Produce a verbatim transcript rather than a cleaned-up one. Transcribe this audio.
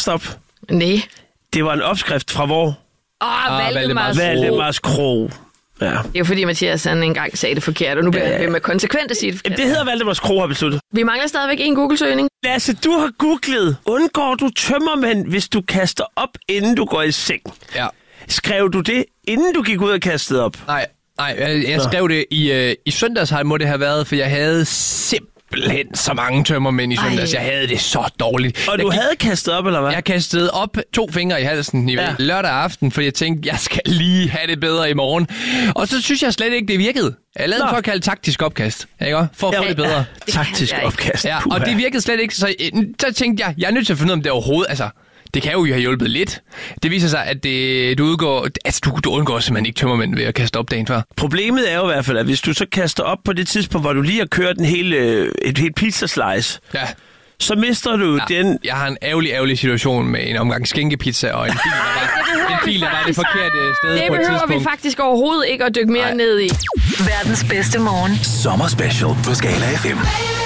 op? Nej. Det var en opskrift fra hvor? Åh, oh, Ah, Valdemars. Valdemars Kro. Ja. Det er jo fordi, Mathias han engang sagde det forkert, og nu bliver Ja, ja. han ved med konsekvent at sige det forkert. Jamen, det hedder Valdemars Kro, har besluttet. Vi mangler stadigvæk en Google-søgning. Lasse, du har googlet. Undgår du tømmermænd, hvis du kaster op, inden du går i seng? Ja. Skrev du det, inden du gik ud og kastede op? Nej, nej jeg, jeg skrev det i, øh, i søndags, må det have været, for jeg havde simpelthen så mange tømmermænd i søndags. Ej. Jeg havde det så dårligt. Og jeg du gik, havde kastet op, eller hvad? Jeg kastede op to fingre i halsen i Ja. ja. lørdag aften, for jeg tænkte, jeg skal lige have det bedre i morgen. Og så synes jeg slet ikke, det virkede. Jeg lavede Nå. en såkaldt taktisk opkast, ikke? For at Ja, få det bedre. Det kan Taktisk jeg ikke. opkast. Ja, Puha. og det virkede slet ikke. Så, øh, så tænkte jeg, jeg er nødt til at finde ud af, om det overhovedet... Altså, det kan jo have hjulpet lidt. Det viser sig, at det, du, udgår, altså, du, du undgår simpelthen ikke tømmermænd ved at kaste op dagen før. Problemet er jo i hvert fald, at hvis du så kaster op på det tidspunkt, hvor du lige har kørt en hel, øh, et helt pizzaslice, Ja. så mister du Ja, den... jeg har en ærgerlig, ærgerlig situation med en omgang skænkepizza og en bil, der var, en bil, der var det forkerte sted Det på et behøver tidspunkt. vi faktisk overhovedet ikke at dykke mere Nej. ned i. Verdens bedste morgen. Sommer special på Skala F M.